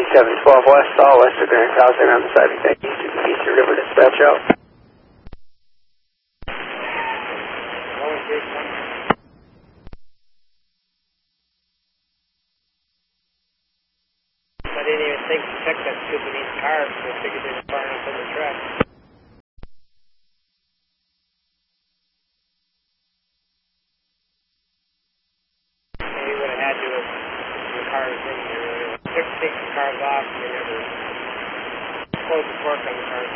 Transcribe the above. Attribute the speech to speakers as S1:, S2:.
S1: 712 West, all west of Grand Crossing on the side of the Eastern River dispatch out.
S2: I didn't even think to check that stupid these cars, so I figured they were far enough on the track. Maybe what I had to do was the cars in there. Took the cars off and they never closed the torque on the cars.